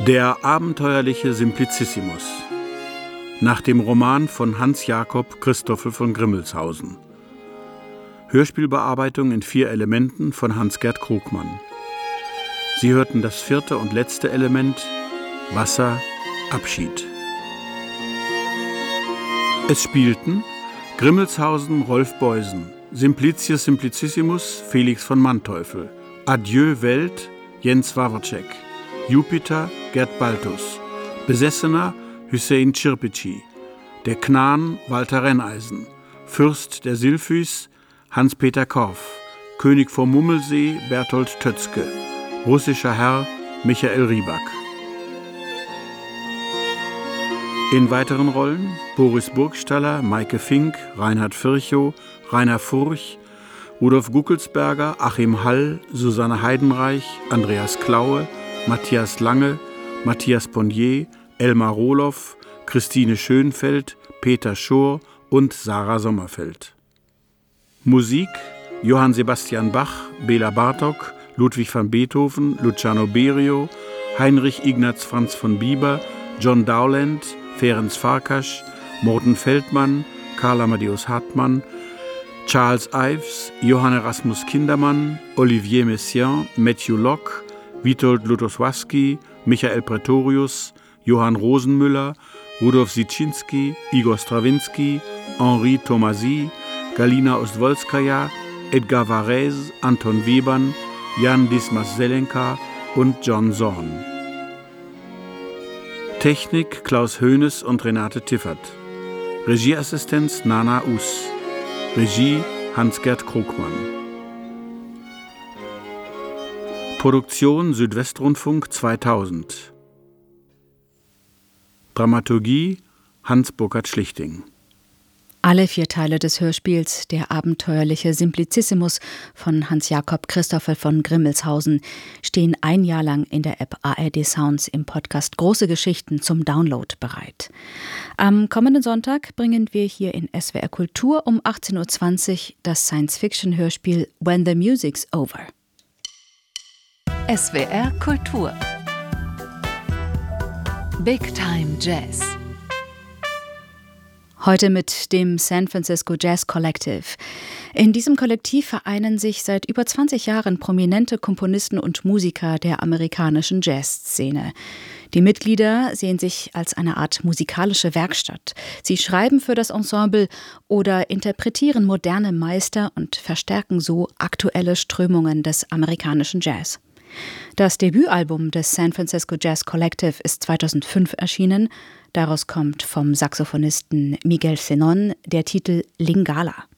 Der abenteuerliche Simplicissimus. Nach dem Roman von Hans Jakob Christoffel von Grimmelshausen. Hörspielbearbeitung in 4 Elementen von Hans-Gert Krugmann. Sie hörten das 4. und letzte Element, Wasser, Abschied. Es spielten Grimmelshausen Rolf Beusen, Simplicius Simplicissimus Felix von Manteuffel, Adieu Welt Jens Wawrcek, Jupiter Gerd Baltus, Besessener Hüseyin Çirpici, der Knan Walter Renneisen, Fürst der Silphys Hans-Peter Korff, König vom Mummelsee Berthold Tötzke, russischer Herr Michael Rieback. In weiteren Rollen Boris Burgstaller, Maike Fink, Reinhard Virchow, Rainer Furch, Rudolf Guckelsberger, Achim Hall, Susanne Heidenreich, Andreas Klaue, Matthias Lange, Matthias Ponnier, Elmar Rohloff, Christine Schönfeld, Peter Schor und Sarah Sommerfeld. Musik Johann Sebastian Bach, Bela Bartok, Ludwig van Beethoven, Luciano Berio, Heinrich Ignaz Franz von Bieber, John Dowland, Ferenc Farkas, Morten Feldmann, Karl Amadeus Hartmann, Charles Ives, Johann Erasmus Kindermann, Olivier Messiaen, Matthew Locke, Witold Lutosławski, Michael Pretorius, Johann Rosenmüller, Rudolf Sitschinski, Igor Strawinski, Henri Tomasi, Galina Ostwolskaja, Edgar Varèse, Anton Webern, Jan Dismas Selenka und John Zorn. Technik Klaus Hoeneß und Renate Tiffert. Regieassistenz Nana Us. Regie Hans-Gert Krugmann. Produktion Südwestrundfunk 2000. Dramaturgie Hans Burkhard Schlichting. Alle 4 Teile des Hörspiels Der abenteuerliche Simplicissimus von Hans Jakob Christoffel von Grimmelshausen stehen ein Jahr lang in der App ARD Sounds im Podcast Große Geschichten zum Download bereit. Am kommenden Sonntag bringen wir hier in SWR Kultur um 18.20 Uhr das Science-Fiction-Hörspiel When the Music's Over. SWR Kultur Big Time Jazz. Heute mit dem San Francisco Jazz Collective. In diesem Kollektiv vereinen sich seit über 20 Jahren prominente Komponisten und Musiker der amerikanischen Jazzszene. Die Mitglieder sehen sich als eine Art musikalische Werkstatt. Sie schreiben für das Ensemble oder interpretieren moderne Meister und verstärken so aktuelle Strömungen des amerikanischen Jazz. Das Debütalbum des San Francisco Jazz Collective ist 2005 erschienen. Daraus kommt vom Saxophonisten Miguel Zenon der Titel Lingala.